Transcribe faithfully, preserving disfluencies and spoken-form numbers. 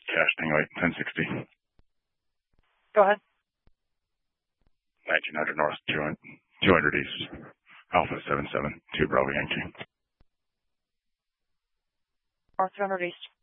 Cash Tango eight, ten sixty. Go ahead. nineteen hundred North, two hundred East. Alpha seven seven, two Bravo Yankee. North two hundred East.